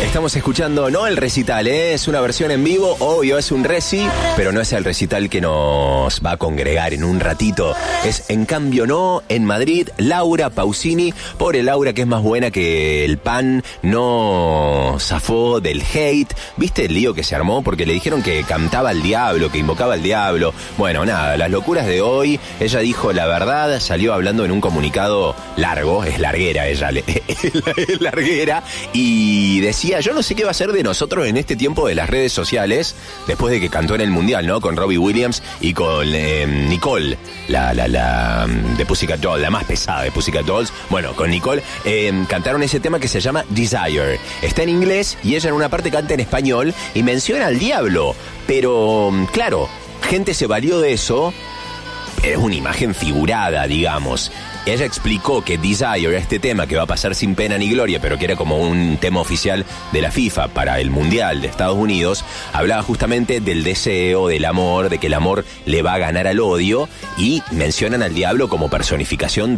Estamos escuchando, no el recital, es una versión en vivo, obvio, es un reci, pero no es el recital que nos va a congregar en un ratito. Es En Cambio No, en Madrid, Laura Pausini. Pobre Laura, que es más buena que el pan, no zafó del hate. ¿Viste el lío que se armó? Porque le dijeron que cantaba al diablo, que invocaba al diablo. Bueno, nada, las locuras de hoy. Ella dijo la verdad, salió hablando en un comunicado largo, es larguera ella, es larguera, y decía, yo no sé qué va a ser de nosotros en este tiempo de las redes sociales, después de que cantó en el Mundial, ¿no? Con Robbie Williams y con Nicole, la de Pussycat Dolls, la más pesada de Pussycat Dolls. Bueno, con Nicole cantaron ese tema que se llama Desire. Está en inglés y ella en una parte canta en español y menciona al diablo. Pero, claro, gente se valió de eso. Es una imagen figurada, digamos. Ella explicó que Desire, este tema que va a pasar sin pena ni gloria, pero que era como un tema oficial de la FIFA para el Mundial de Estados Unidos, hablaba justamente del deseo, del amor, de que el amor le va a ganar al odio, y mencionan al diablo como personificación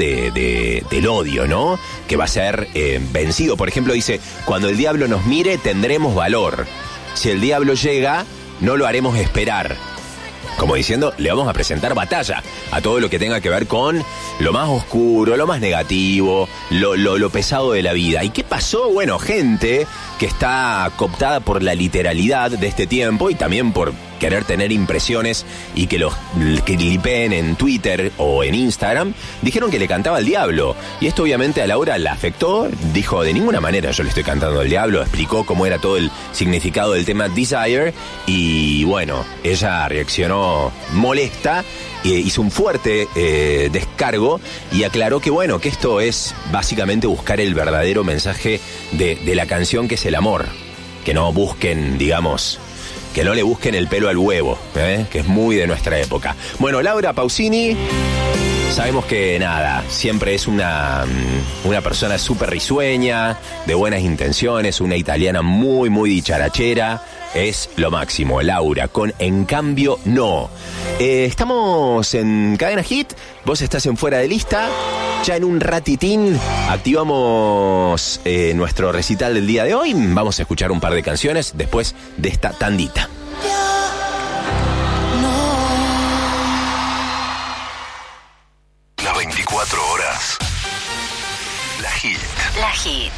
del odio, ¿no? Que va a ser vencido. Por ejemplo, dice, cuando el diablo nos mire, tendremos valor. Si el diablo llega, no lo haremos esperar. Como diciendo, le vamos a presentar batalla a todo lo que tenga que ver con lo más oscuro, lo más negativo, lo pesado de la vida. ¿Y qué pasó? Bueno, gente que está cooptada por la literalidad de este tiempo y también por querer tener impresiones y que los que clipeen en Twitter o en Instagram, dijeron que le cantaba al diablo. Y esto obviamente a Laura la afectó. Dijo, de ninguna manera yo le estoy cantando al diablo. Explicó cómo era todo el significado del tema Desire. Y bueno, ella reaccionó molesta, hizo un fuerte descargo y aclaró que bueno, que esto es básicamente buscar el verdadero mensaje de la canción, que es el amor. Que no busquen, digamos, que no le busquen el pelo al huevo, que es muy de nuestra época. Bueno, Laura Pausini, sabemos que nada, siempre es una persona súper risueña, de buenas intenciones, una italiana muy, muy dicharachera. Es lo máximo, Laura, con En Cambio No. Estamos en Cadena Hit, vos estás en Fuera de Lista. Ya en un ratitín activamos nuestro recital del día de hoy. Vamos a escuchar un par de canciones después de esta tandita. Las 24 horas. La Hit. La Hit.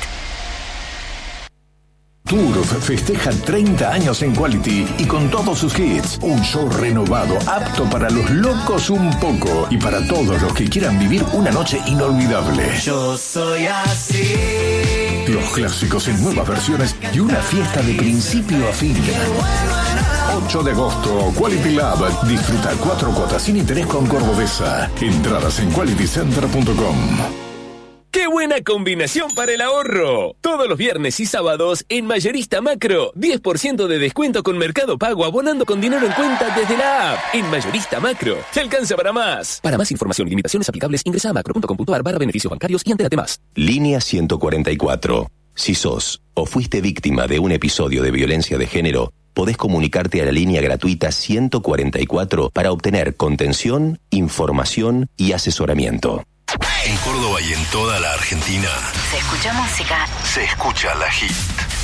Turf festeja 30 años en Quality y con todos sus hits. Un show renovado, apto para los locos un poco y para todos los que quieran vivir una noche inolvidable. Yo soy así. Los clásicos en nuevas versiones y una fiesta de principio a fin. 8 de agosto, Quality Lab. Disfruta 4 cuotas sin interés con Cordobesa. Entradas en qualitycenter.com. ¡Qué buena combinación para el ahorro! Todos los viernes y sábados en Mayorista Macro, 10% de descuento con Mercado Pago abonando con dinero en cuenta desde la app. En Mayorista Macro, te alcanza para más. Para más información y limitaciones aplicables, ingresa a macro.com.ar/beneficios bancarios y entérate más. Línea 144. Si sos o fuiste víctima de un episodio de violencia de género, podés comunicarte a la línea gratuita 144 para obtener contención, información y asesoramiento. En Córdoba y en toda la Argentina Se escucha música. se escucha La Hit.